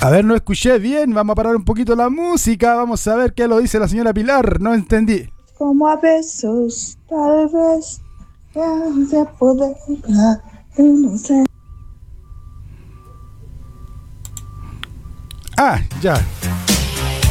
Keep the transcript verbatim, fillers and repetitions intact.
A ver, no escuché bien, vamos a parar un poquito la música, vamos a ver qué lo dice la señora Pilar, no entendí. Como a besos, tal vez, de poder, no sé. Ah, ya.